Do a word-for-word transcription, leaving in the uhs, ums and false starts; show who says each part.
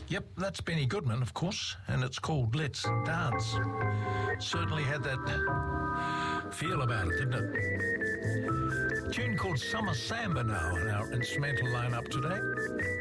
Speaker 1: Yep, that's Benny Goodman, of course, and it's called Let's Dance. Certainly had that feel about it, didn't it? A tune called Summer Samba now in our instrumental lineup today.